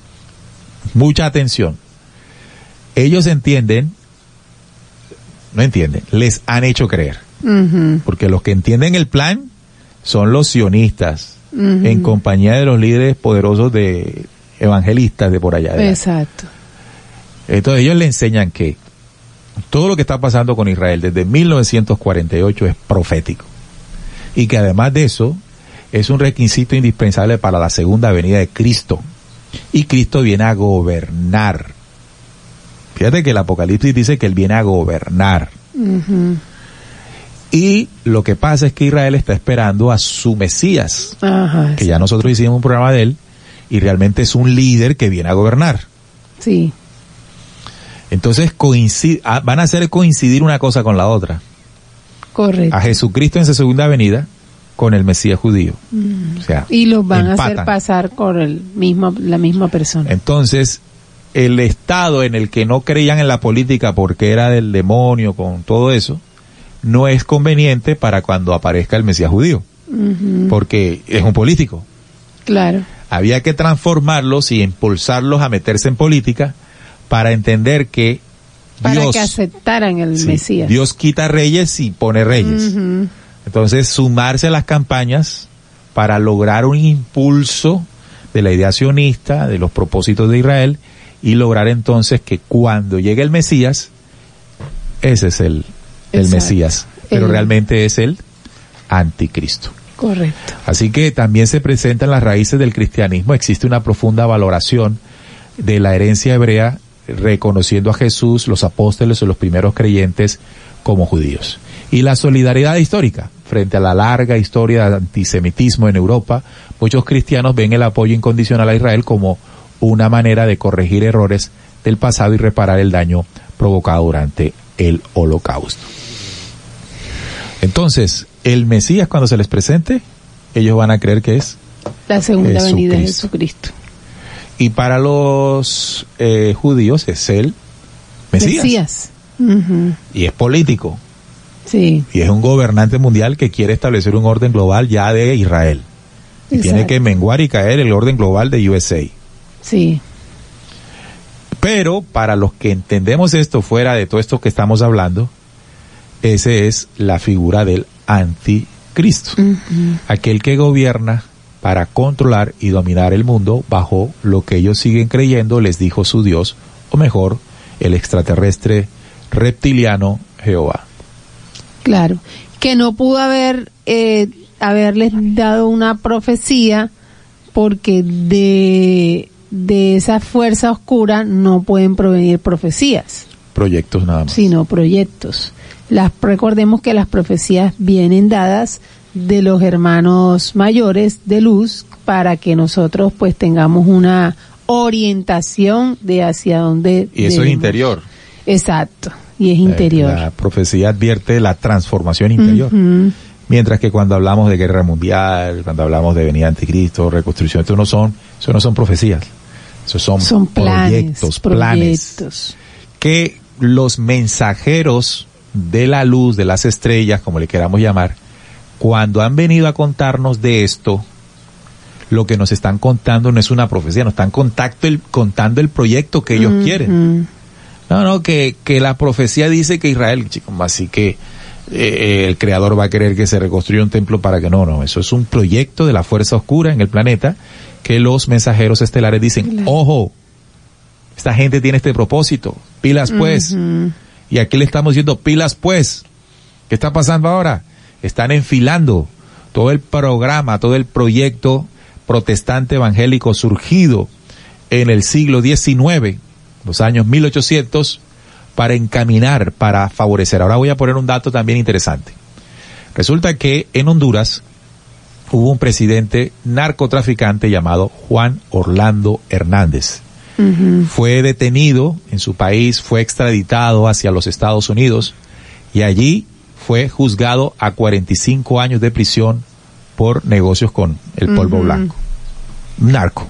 Mucha atención. Ellos entienden, no entienden, les han hecho creer. Uh-huh. Porque los que entienden el plan son los sionistas, uh-huh, en compañía de los líderes poderosos de evangelistas de por allá. De Exacto. Entonces ellos le enseñan que todo lo que está pasando con Israel desde mil novecientos cuarenta y ocho es profético. Y que además de eso, es un requisito indispensable para la segunda venida de Cristo. Y Cristo viene a gobernar. Fíjate que el Apocalipsis dice que Él viene a gobernar. Uh-huh. Y lo que pasa es que Israel está esperando a su Mesías, Ajá, que sí. ya nosotros hicimos un programa de él, y realmente es un líder que viene a gobernar. Sí. Entonces coincide, van a hacer coincidir una cosa con la otra. Correcto. A Jesucristo en su segunda venida con el Mesías judío. Mm. O sea, y los van empatan. a hacer pasar por el mismo, la misma persona. Entonces, el estado en el que no creían en la política porque era del demonio, con todo eso, no es conveniente para cuando aparezca el Mesías judío, uh-huh, porque es un político. Claro. Había que transformarlos y impulsarlos a meterse en política para entender que para Dios, que aceptaran el sí, Mesías. Dios quita reyes y pone reyes. Uh-huh. Entonces, sumarse a las campañas para lograr un impulso de la idea sionista, de los propósitos de Israel, y lograr entonces que cuando llegue el Mesías, ese es el el Exacto. Mesías, pero el... realmente es el anticristo. Correcto. Así que también se presentan las raíces del cristianismo. Existe una profunda valoración de la herencia hebrea, reconociendo a Jesús, los apóstoles o los primeros creyentes como judíos. Y la solidaridad histórica, frente a la larga historia de antisemitismo en Europa, muchos cristianos ven el apoyo incondicional a Israel como una manera de corregir errores del pasado y reparar el daño provocado durante el Holocausto. Entonces, el Mesías, cuando se les presente, ellos van a creer que es la segunda venida de Jesucristo. Y para los eh, judíos es el Mesías. Mesías. Uh-huh. Y es político. Sí. Y es un gobernante mundial que quiere establecer un orden global ya de Israel. Y tiene que menguar y caer el orden global de U S A. Sí. Pero para los que entendemos esto fuera de todo esto que estamos hablando, ese es la figura del anticristo. Uh-huh. Aquel que gobierna para controlar y dominar el mundo bajo lo que ellos siguen creyendo les dijo su Dios, o mejor, el extraterrestre reptiliano Jehová. Claro, que no pudo haber eh, haberles dado una profecía porque de, de esa fuerza oscura no pueden provenir profecías. Proyectos nada más. Sino proyectos. Las, recordemos que las profecías vienen dadas de los hermanos mayores de luz para que nosotros pues tengamos una orientación de hacia dónde y eso debemos. Es interior. Exacto, y es interior. La profecía advierte la transformación interior. Uh-huh. Mientras que cuando hablamos de guerra mundial, cuando hablamos de venida anticristo, reconstrucción, eso no son, eso no son profecías. Eso son, son planes, proyectos, planes. proyectos. Que los mensajeros de la luz, de las estrellas, como le queramos llamar, cuando han venido a contarnos de esto, lo que nos están contando no es una profecía, nos están contacto el, contando el proyecto que ellos uh-huh. quieren. No, no, que, que la profecía dice que Israel, chicos, así que eh, el creador va a querer que se reconstruya un templo para que no, no, eso es un proyecto de la fuerza oscura en el planeta que los mensajeros estelares dicen, claro. Ojo, esta gente tiene este propósito, pilas pues. Uh-huh. Y aquí le estamos diciendo, pilas pues. ¿Qué está pasando ahora? Están enfilando todo el programa, todo el proyecto protestante evangélico surgido en el siglo diecinueve, los años mil ochocientos, para encaminar, para favorecer. Ahora voy a poner un dato también interesante. Resulta que en Honduras hubo un presidente narcotraficante llamado Juan Orlando Hernández. Uh-huh. Fue detenido en su país, fue extraditado hacia los Estados Unidos y allí fue juzgado a cuarenta y cinco años de prisión por negocios con el polvo uh-huh. blanco. Narco.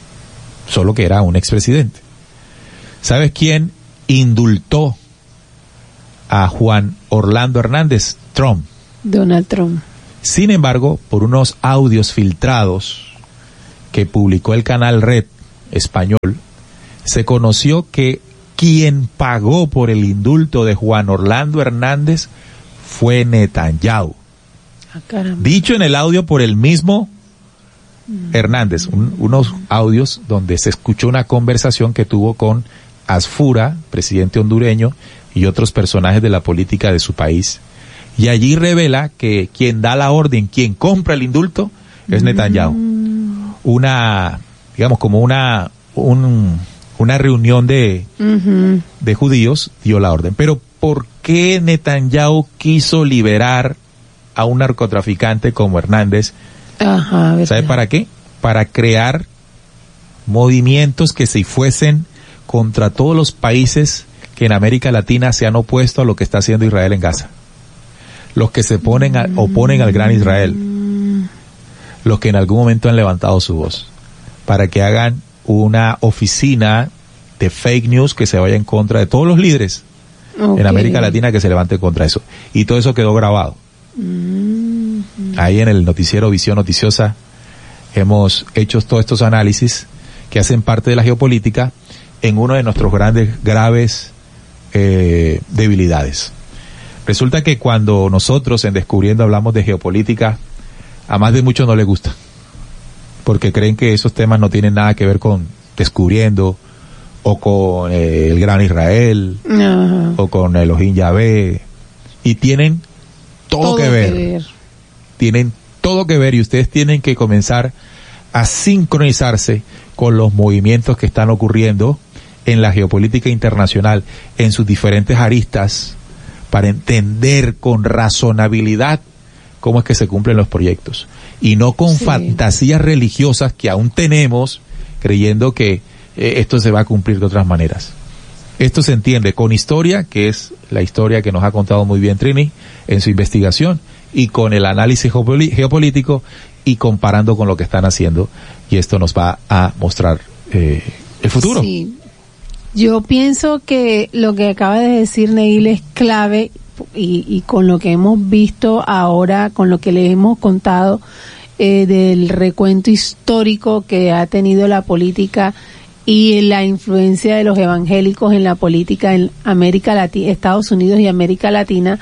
Solo que era un expresidente. ¿Sabes quién indultó a Juan Orlando Hernández, Trump. Donald Trump. Sin embargo, por unos audios filtrados que publicó el canal Red español, se conoció que quien pagó por el indulto de Juan Orlando Hernández fue Netanyahu. Ah, caramba. Dicho en el audio por el mismo Hernández, un, unos audios donde se escuchó una conversación que tuvo con Asfura, presidente hondureño, y otros personajes de la política de su país. Y allí revela que quien da la orden, quien compra el indulto, es Netanyahu. Mm. Una, digamos, como una, un, una reunión de, uh-huh. de judíos dio la orden. Pero ¿por qué Netanyahu quiso liberar a un narcotraficante como Hernández? Ajá, ¿sabe para qué? Para crear movimientos que se fuesen contra todos los países que en América Latina se han opuesto a lo que está haciendo Israel en Gaza. Los que se ponen a, oponen al gran Israel. Los que en algún momento han levantado su voz. Para que hagan una oficina de fake news que se vaya en contra de todos los líderes okay. en América Latina que se levante contra eso. Y todo eso quedó grabado. Mm-hmm. Ahí en el noticiero Visión Noticiosa hemos hecho todos estos análisis que hacen parte de la geopolítica en uno de nuestros grandes, graves eh, debilidades. Resulta que cuando nosotros en Descubriendo hablamos de geopolítica, a más de muchos no les gusta, porque creen que esos temas no tienen nada que ver con Descubriendo, o con eh, el gran Israel, uh-huh. o con Elohim Yahvé, y tienen todo, todo que, ver. que ver. Tienen todo que ver, y ustedes tienen que comenzar a sincronizarse con los movimientos que están ocurriendo en la geopolítica internacional, en sus diferentes aristas, para entender con razonabilidad cómo es que se cumplen los proyectos. Y no con sí. fantasías religiosas que aún tenemos, creyendo que eh, esto se va a cumplir de otras maneras. Esto se entiende con historia, que es la historia que nos ha contado muy bien Trini en su investigación, y con el análisis geopolítico, y comparando con lo que están haciendo, y esto nos va a mostrar eh, el futuro. Sí. Yo pienso que lo que acaba de decir Neil es clave, y, y con lo que hemos visto ahora, con lo que les hemos contado eh, del recuento histórico que ha tenido la política y la influencia de los evangélicos en la política en América Latina, Estados Unidos y América Latina,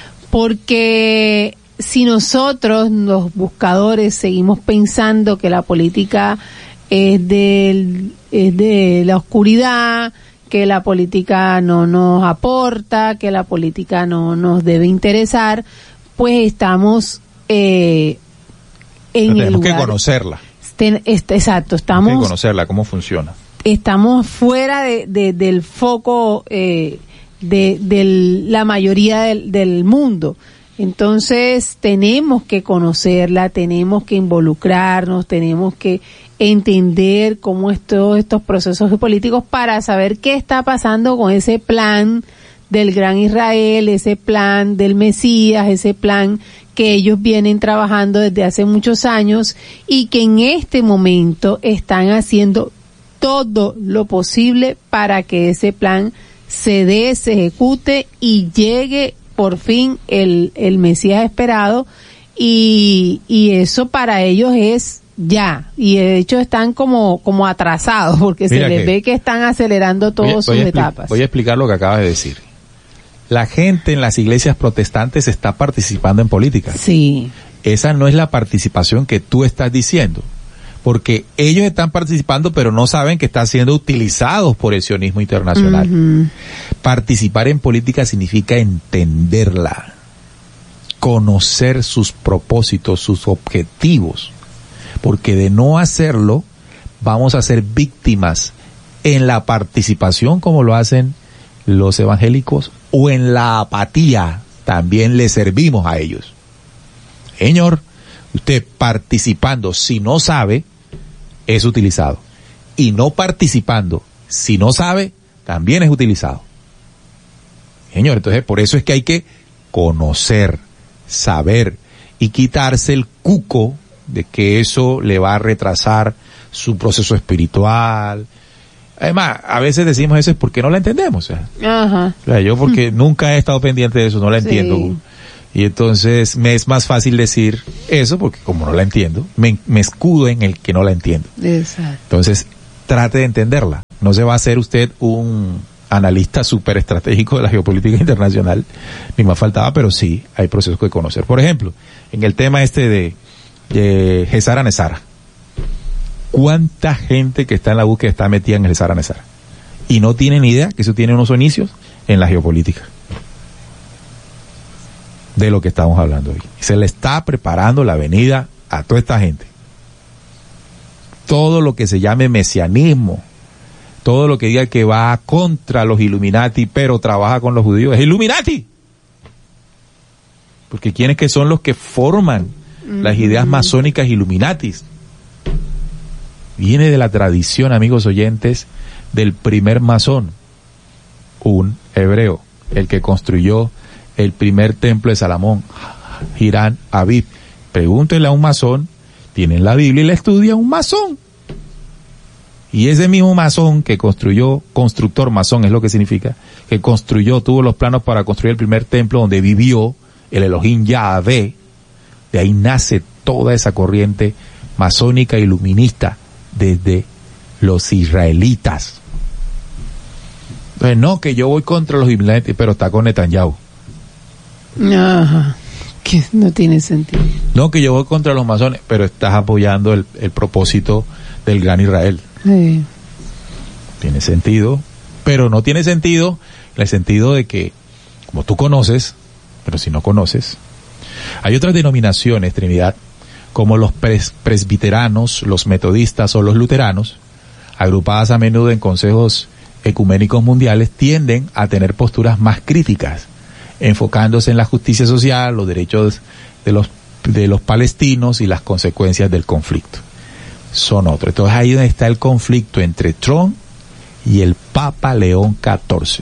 porque si nosotros, los buscadores, seguimos pensando que la política es de, es de la oscuridad, que la política no nos aporta, que la política no nos debe interesar, pues estamos eh, en Pero el lugar. Tenemos que conocerla. Ten, este, exacto, estamos. Tenemos que conocerla, cómo funciona. Estamos fuera de, de, del foco eh, de, de la mayoría del, del mundo. Entonces tenemos que conocerla, tenemos que involucrarnos, tenemos que entender cómo es todos estos procesos políticos para saber qué está pasando con ese plan del Gran Israel, ese plan del Mesías, ese plan que ellos vienen trabajando desde hace muchos años y que en este momento están haciendo todo lo posible para que ese plan se dé, se ejecute y llegue por fin el, el Mesías esperado, y, y eso para ellos es ya, y de hecho están como, como atrasados porque Mira se les que, ve que están acelerando todas sus etapas. Voy a explicar lo que acabas de decir. La gente en las iglesias protestantes está participando en política. Sí. Esa no es la participación que tú estás diciendo, porque ellos están participando pero no saben que están siendo utilizados por el sionismo internacional. Uh-huh. Participar en política significa entenderla, conocer sus propósitos, sus objetivos, porque de no hacerlo vamos a ser víctimas en la participación como lo hacen los evangélicos, o en la apatía también le servimos a ellos. Señor, usted participando si no sabe es utilizado, y no participando si no sabe también es utilizado. Señor, entonces por eso es que hay que conocer, saber y quitarse el cuco de que eso le va a retrasar su proceso espiritual, Además, a veces decimos eso es porque no la entendemos. O sea, Ajá. o sea, yo porque mm. nunca he estado pendiente de eso, no la Sí. entiendo. Y entonces me es más fácil decir eso porque como no la entiendo, me, me escudo en el que no la entiendo. Exacto. Entonces, trate de entenderla. No se va a hacer usted un analista súper estratégico de la geopolítica internacional, ni más faltaba, pero sí hay procesos que conocer. Por ejemplo, en el tema este de, de Gesara Nesara. ¿Cuánta gente que está en la búsqueda está metida en Gesara Nesara? Y no tiene ni idea que eso tiene unos inicios en la geopolítica. De lo que estamos hablando hoy. Se le está preparando la venida a toda esta gente. Todo lo que se llame mesianismo, todo lo que diga que va contra los Illuminati, pero trabaja con los judíos, es Illuminati. Porque ¿quiénes que son los que forman mm-hmm. las ideas masónicas Illuminatis? Viene de la tradición, amigos oyentes, del primer masón, un hebreo, el que construyó el primer templo de Salomón, Hiram Abib. Pregúntenle a un masón, tienen la Biblia y la estudia un masón. Y ese mismo masón que construyó, constructor masón es lo que significa, que construyó, tuvo los planos para construir el primer templo donde vivió el Elohim Yahvé. De ahí nace toda esa corriente masónica iluminista desde los israelitas. Entonces, no, que yo voy contra los Illuminati, pero está con Netanyahu. Ajá, que no tiene sentido. No, que yo voy contra los masones, pero estás apoyando el, el propósito del gran Israel. Sí. Tiene sentido, pero no tiene sentido en el sentido de que, como tú conoces, pero si no conoces, hay otras denominaciones, Trinidad, como los pres, presbiteranos, los metodistas o los luteranos, agrupadas a menudo en consejos ecuménicos mundiales, tienden a tener posturas más críticas, enfocándose en la justicia social, los derechos de los de los palestinos y las consecuencias del conflicto. Son otros. Entonces ahí donde está el conflicto entre Trump y el Papa León catorce.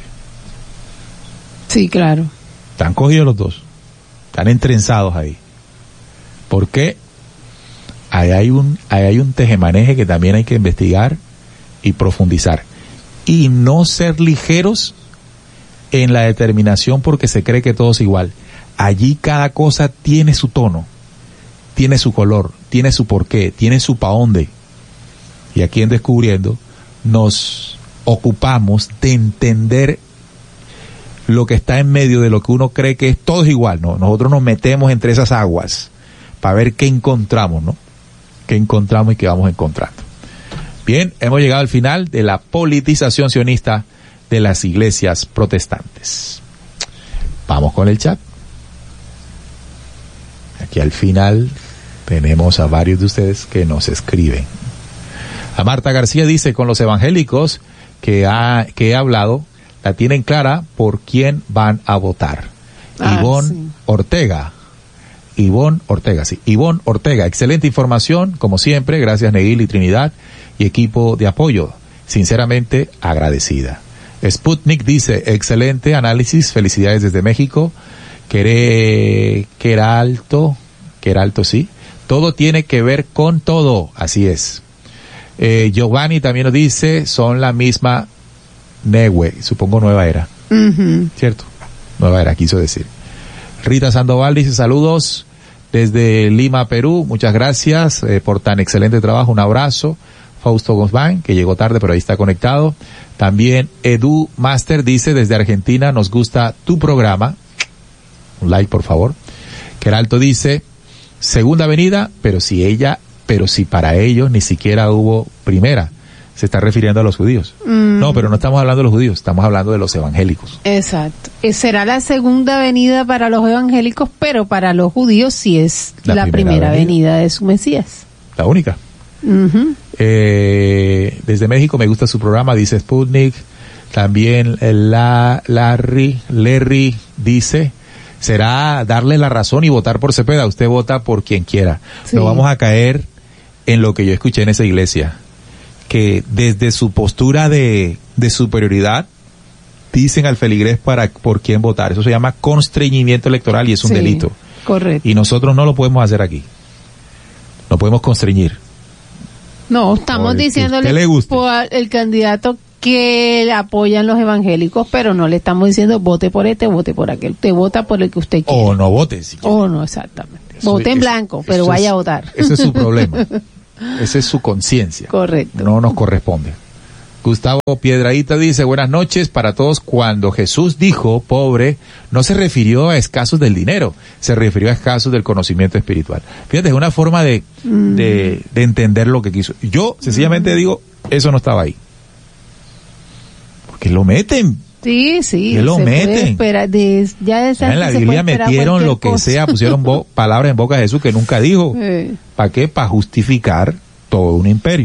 Sí, claro. Están cogidos los dos. Están entrenzados ahí. ¿Por qué? Ahí hay un, ahí hay un tejemaneje que también hay que investigar y profundizar. Y no ser ligeros en la determinación porque se cree que todo es igual. Allí cada cosa tiene su tono, tiene su color, tiene su porqué, tiene su pa' dónde. Y aquí en Descubriendo nos ocupamos de entender lo que está en medio de lo que uno cree que es todo es igual, ¿no? Nosotros nos metemos entre esas aguas para ver qué encontramos, ¿no? Qué encontramos y qué vamos encontrando. Bien, hemos llegado al final de la politización sionista de las iglesias protestantes. Vamos con el chat. Aquí al final tenemos a varios de ustedes que nos escriben. A Marta García dice, con los evangélicos que, ha, que he hablado, la tienen clara por quién van a votar. Ah, Ivonne sí. Ortega. Ivonne Ortega, sí. Ivonne Ortega, excelente información, como siempre, gracias Neil y Trinidad y equipo de apoyo. Sinceramente, agradecida. Sputnik dice, excelente análisis, felicidades desde México. Quere, Queralto, Queralto, sí. Todo tiene que ver con todo, así es. Eh, Giovanni también nos dice, son la misma Neue, supongo Nueva Era. Uh-huh. ¿Cierto? Nueva Era, quiso decir. Rita Sandoval dice, saludos desde Lima, Perú. Muchas gracias eh, por tan excelente trabajo. Un abrazo. Fausto Guzmán, que llegó tarde, pero ahí está conectado. También Edu Master dice, desde Argentina, nos gusta tu programa. Un like, por favor. Queralto dice, segunda avenida, pero si ella, pero si para ellos ni siquiera hubo primera. Se está refiriendo a los judíos. Mm. No, pero no estamos hablando de los judíos, estamos hablando de los evangélicos. Exacto. Será la segunda venida para los evangélicos, pero para los judíos sí es la, la primera, primera venida de su Mesías. La única. Uh-huh. Eh, desde México me gusta su programa, dice Sputnik. También la, Larry, Larry dice, será darle la razón y votar por Cepeda. Usted vota por quien quiera. Sí. No vamos a caer en lo que yo escuché en esa iglesia, que desde su postura de, de superioridad dicen al feligrés para por quién votar. Eso se llama constreñimiento electoral y es un sí, delito. Correcto. Y nosotros no lo podemos hacer aquí. No podemos constreñir. No, estamos diciéndole le por el candidato que apoyan los evangélicos, pero no le estamos diciendo vote por este, vote por aquel. Usted vota por el que usted quiere. O no vote, si quiere. O no, exactamente. Eso, vote en eso, blanco, pero vaya es, a votar. Ese es su problema. Esa es su conciencia. Correcto. No nos corresponde. Gustavo Piedraíta dice, buenas noches para todos. Cuando Jesús dijo pobre, no se refirió a escasos del dinero, se refirió a escasos del conocimiento espiritual. Fíjate, es una forma de, mm. de, de entender lo que quiso. Yo sencillamente mm. digo, eso no estaba ahí. Porque lo meten. Sí, sí. Que lo meten. Espera, de, ya de ya en la Biblia metieron lo que cosa. sea, pusieron bo- palabras en boca de Jesús que nunca dijo. Sí. ¿Para qué? Para justificar todo un imperio.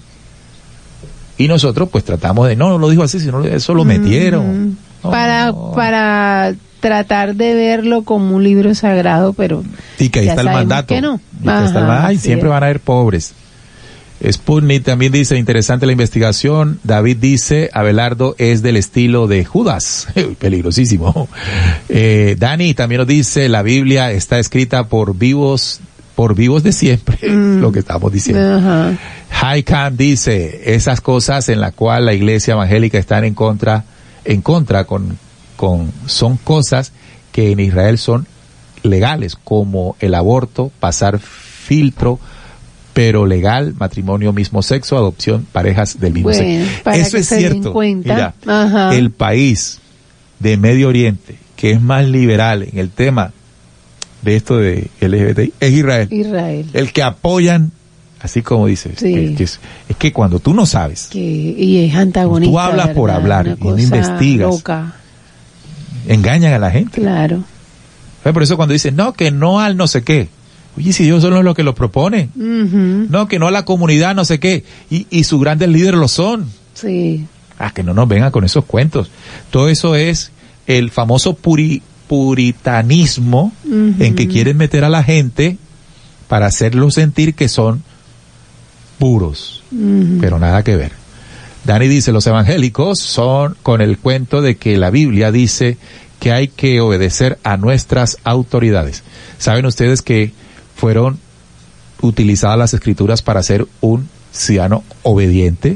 Y nosotros pues tratamos de, no, no lo dijo así, sino eso lo metieron. Mm, no, para no. para tratar de verlo como un libro sagrado, pero y que ahí está el mandato. Que no. Y Ajá, que está el mandato. Ay, siempre es. van a haber pobres. Sputnik también dice, interesante la investigación. David dice, Abelardo es del estilo de Judas. Peligrosísimo. Eh, Dani también nos dice, la Biblia está escrita por vivos por vivos de siempre, mm. lo que estamos diciendo. Uh-huh. Haikam dice, esas cosas en las cuales la iglesia evangélica está en contra, en contra con, con, son cosas que en Israel son legales, como el aborto, pasar filtro, pero legal, matrimonio mismo sexo, adopción, parejas del mismo bueno, sexo. Eso es cierto. Mira, Ajá. el país de Medio Oriente que es más liberal en el tema de esto de L G B T I es Israel. Israel. El que apoyan, así como dices, sí. es, que es, es que cuando tú no sabes, que, y es antagonista, tú hablas ¿verdad? por hablar Una y no investigas, loca. Engañan a la gente. Claro. Por eso cuando dicen, no, que no al no sé qué, oye, si ellos son los que lo proponen, uh-huh. no, que no a la comunidad no sé qué, y, y sus grandes líderes lo son. Sí. Ah, que no nos vengan con esos cuentos. Todo eso es el famoso puri puritanismo uh-huh. en que quieren meter a la gente para hacerlos sentir que son puros, uh-huh. pero nada que ver. Dani dice, los evangélicos son con el cuento de que la Biblia dice que hay que obedecer a nuestras autoridades. ¿Saben ustedes que fueron utilizadas las escrituras para ser un ciudadano obediente?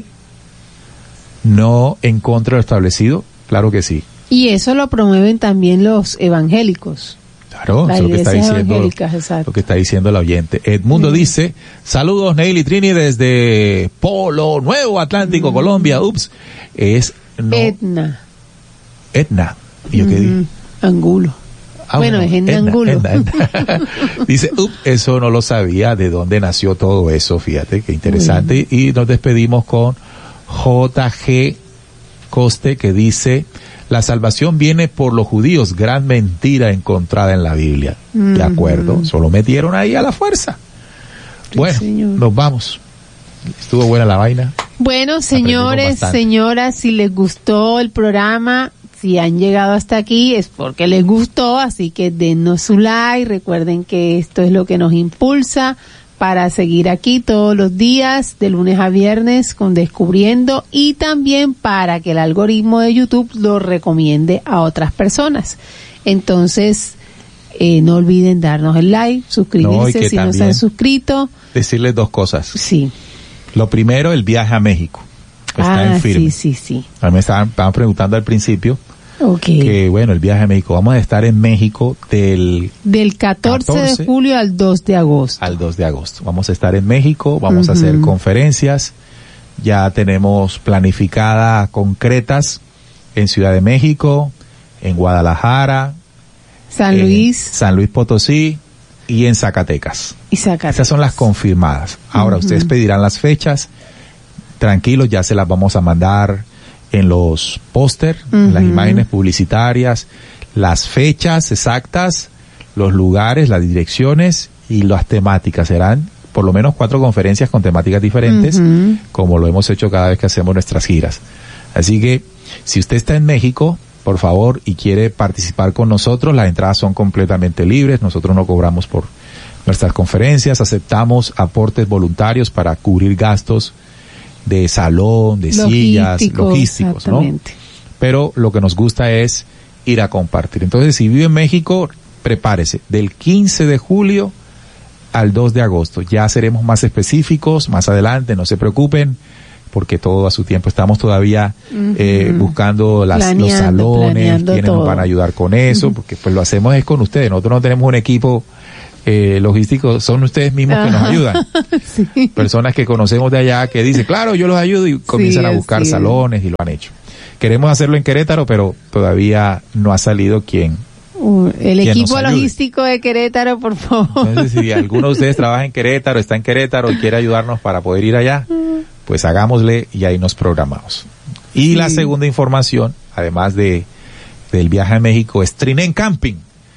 No en contra de lo establecido, claro que sí. Y eso lo promueven también los evangélicos. Claro, eso es lo que está diciendo, lo que está diciendo el oyente. Edmundo mm. dice, saludos Neil y Trini desde Polo Nuevo, Atlántico, mm. Colombia. Ups, es no. Etna. Etna. ¿Y yo mm. qué dije? Angulo. Ah, bueno, bueno, es en Etna, Angulo. Etna, Etna. Dice, ups, eso no lo sabía, de dónde nació todo eso, fíjate, qué interesante. Mm. Y nos despedimos con J G Coste, que dice, la salvación viene por los judíos, gran mentira encontrada en la Biblia. Mm-hmm. De acuerdo, solo metieron ahí a la fuerza. Sí, bueno, señor. Nos vamos. Estuvo buena la vaina. Bueno, señores, señoras, si les gustó el programa, si han llegado hasta aquí es porque les gustó, así que denos su like, recuerden que esto es lo que nos impulsa para seguir aquí todos los días, de lunes a viernes, con Descubriendo, y también para que el algoritmo de YouTube lo recomiende a otras personas. Entonces, eh, no olviden darnos el like, suscribirse no, si no se han suscrito. Decirles dos cosas. Sí. Lo primero, el viaje a México. Está ah, en firme. sí, sí, sí. A mí me estaban, estaban preguntando al principio. Okay. Que bueno, el viaje a México, vamos a estar en México del del catorce, catorce de julio al dos de agosto. Al dos de agosto. Vamos a estar en México, vamos uh-huh. a hacer conferencias, ya tenemos planificadas concretas en Ciudad de México, en Guadalajara, San Luis, San Luis Potosí y en Zacatecas. Y Zacatecas. Esas son las confirmadas. Ahora uh-huh. ustedes pedirán las fechas, tranquilos, ya se las vamos a mandar en los póster, uh-huh. en las imágenes publicitarias, las fechas exactas, los lugares, las direcciones y las temáticas. Serán por lo menos cuatro conferencias con temáticas diferentes, uh-huh. como lo hemos hecho cada vez que hacemos nuestras giras. Así que, si usted está en México, por favor, y quiere participar con nosotros, las entradas son completamente libres, nosotros no cobramos por nuestras conferencias, aceptamos aportes voluntarios para cubrir gastos de salón, de Logístico, sillas, logísticos, ¿no? Pero lo que nos gusta es ir a compartir. Entonces, si vive en México, prepárese. Del quince de julio al dos de agosto. Ya seremos más específicos más adelante, no se preocupen, porque todo a su tiempo. Estamos todavía Uh-huh. eh, buscando las, Planeando, los salones, planeando quienes todo. nos van a ayudar con eso, uh-huh. porque pues lo hacemos es con ustedes. Nosotros no tenemos un equipo eh, logístico, son ustedes mismos que nos Ajá. ayudan. Sí. Personas que conocemos de allá que dicen, claro, yo los ayudo, y comienzan Sí, a buscar así es. salones y lo han hecho. Queremos hacerlo en Querétaro, pero todavía no ha salido quien. Uh, el ¿Quién equipo nos ayude? logístico de Querétaro, por favor. Entonces, si alguno de ustedes trabaja en Querétaro, está en Querétaro y quiere ayudarnos para poder ir allá, pues hagámosle y ahí nos programamos. Y Sí. la segunda información, además de del viaje a México, es Trinen Camping,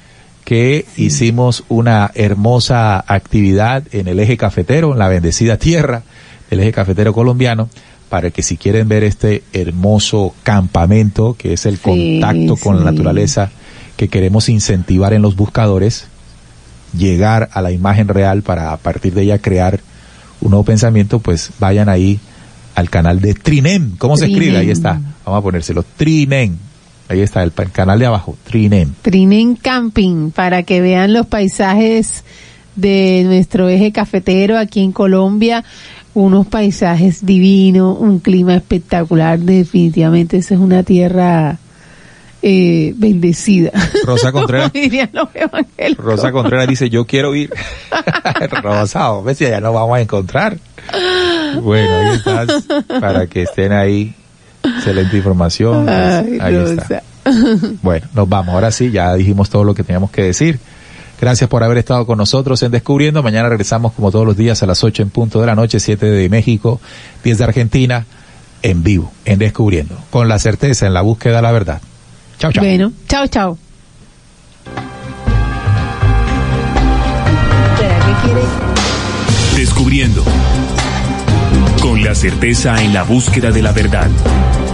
que sí. hicimos una hermosa actividad en el eje cafetero, en la bendecida tierra del eje cafetero colombiano, para que si quieren ver este hermoso campamento, que es el Sí, contacto con sí. la naturaleza, que queremos incentivar en los buscadores, llegar a la imagen real para a partir de ella crear un nuevo pensamiento, pues vayan ahí al canal de Trinem. ¿Cómo se Trinem. escribe? Ahí está. Vamos a ponérselo. Trinem. Ahí está el, el canal de abajo. Trinem. Trinen Camping, para que vean los paisajes de nuestro eje cafetero aquí en Colombia. Unos paisajes divinos, un clima espectacular. Definitivamente esa es una tierra eh, bendecida. Rosa Contreras. Como dirían los evangélicos. Rosa Contreras dice, yo quiero ir. Rosa, hombre, si allá nos vamos a encontrar. Bueno, ahí estás, para que estén ahí. Excelente información. Pues, Ay, ahí Rosa. está. Bueno, nos vamos. Ahora sí, ya dijimos todo lo que teníamos que decir. Gracias por haber estado con nosotros en Descubriendo. Mañana regresamos como todos los días a las ocho en punto de la noche, siete de México, diez de Argentina, en vivo, en Descubriendo. Con la certeza, en la búsqueda de la verdad. Chao, chao. Bueno, chao, chao. Descubriendo. Con la certeza en la búsqueda de la verdad.